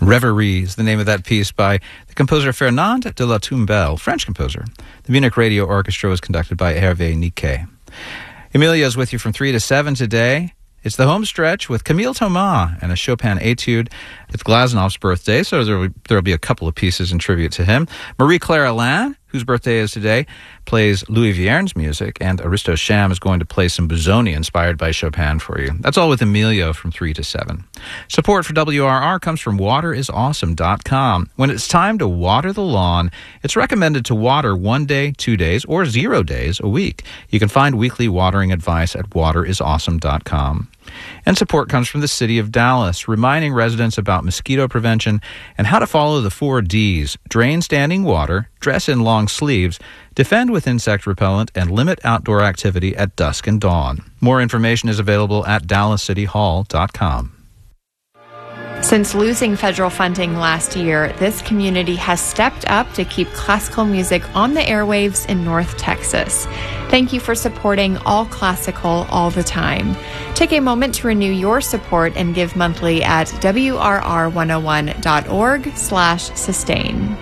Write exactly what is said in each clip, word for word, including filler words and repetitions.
Reverie is the name of that piece by the composer Fernand de la Tombelle, French composer. The Munich Radio Orchestra was conducted by Hervé Niquet. Emilia is with you from three to seven today. It's the home stretch with Camille Thomas and a Chopin etude. It's Glaznov's birthday, so there will, there will be a couple of pieces in tribute to him. Marie-Claire Alain, whose birthday is today, plays Louis Viern's music, and Aristo Sham is going to play some Busoni inspired by Chopin for you. That's all with Emilio from three to seven. Support for W R R comes from water is awesome dot com. When it's time to water the lawn, it's recommended to water one day, two days, or zero days a week. You can find weekly watering advice at water is awesome dot com. And support comes from the City of Dallas, reminding residents about mosquito prevention and how to follow the four Ds: drain standing water, dress in long sleeves, defend with insect repellent, and limit outdoor activity at dusk and dawn. More information is available at dallas city hall dot com. Since losing federal funding last year, this community has stepped up to keep classical music on the airwaves in North Texas. Thank you for supporting all classical all the time. Take a moment to renew your support and give monthly at W R R one oh one dot org slash sustain.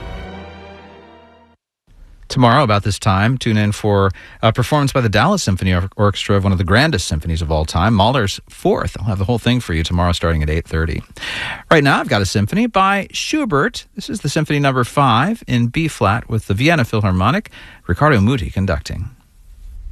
Tomorrow, about this time, tune in for a performance by the Dallas Symphony Orchestra of one of the grandest symphonies of all time, Mahler's Fourth. I'll have the whole thing for you tomorrow starting at eight thirty. Right now, I've got a symphony by Schubert. This is the Symphony Number five in B-flat with the Vienna Philharmonic, Riccardo Muti conducting.